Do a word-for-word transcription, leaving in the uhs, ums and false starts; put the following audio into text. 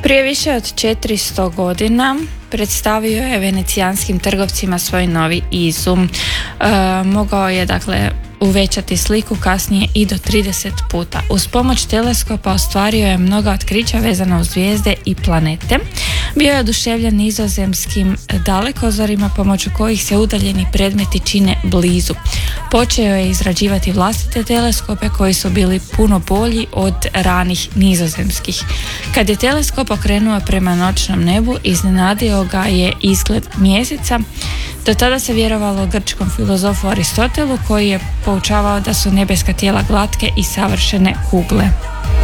Prije više od četiristo godina predstavio je venecijanskim trgovcima svoj novi izum. E, mogao je dakle uvećati sliku kasnije i do trideset puta. Uz pomoć teleskopa ostvario je mnoga otkrića vezana uz zvijezde i planete. Bio je oduševljen nizozemskim dalekozorima pomoću kojih se udaljeni predmeti čine blizu. Počeo je izrađivati vlastite teleskope koji su bili puno bolji od ranih nizozemskih. Kad je teleskop okrenuo prema noćnom nebu, iznenadio ga je izgled mjeseca. Do tada se vjerovalo grčkom filozofu Aristotelu, koji je poučavao da su nebeska tijela glatke i savršene kugle.